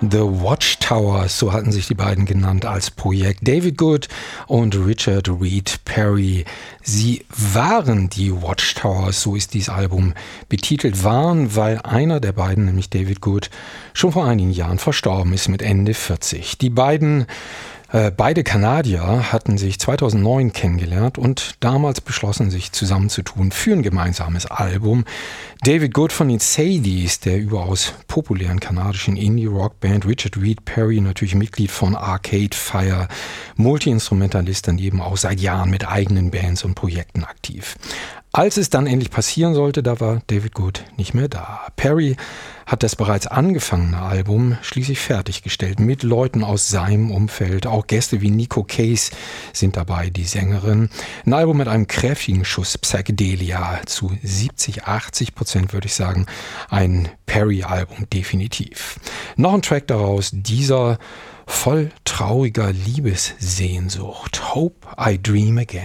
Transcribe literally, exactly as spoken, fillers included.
The Watchtowers, so hatten sich die beiden genannt als Projekt. David Good und Richard Reed Parry. Sie waren die Watchtowers, so ist dieses Album betitelt, waren, weil einer der beiden, nämlich David Good, schon vor einigen Jahren verstorben ist mit Ende vierzig. Die beiden Äh, beide Kanadier hatten sich zweitausendneun kennengelernt und damals beschlossen, sich zusammenzutun für ein gemeinsames Album. David Good von den Sadies, der überaus populären kanadischen Indie-Rock-Band, Richard Reed Parry, natürlich Mitglied von Arcade Fire, Multi-Instrumentalist, daneben auch seit Jahren mit eigenen Bands und Projekten aktiv. Als es dann endlich passieren sollte, da war David Good nicht mehr da. Parry hat das bereits angefangene Album schließlich fertiggestellt mit Leuten aus seinem Umfeld. Auch Gäste wie Nico Case sind dabei, die Sängerin. Ein Album mit einem kräftigen Schuss Psychedelia, zu siebzig, achtzig Prozent würde ich sagen. Ein Parry-Album definitiv. Noch ein Track daraus, dieser voll trauriger Liebessehnsucht. Hope I Dream Again.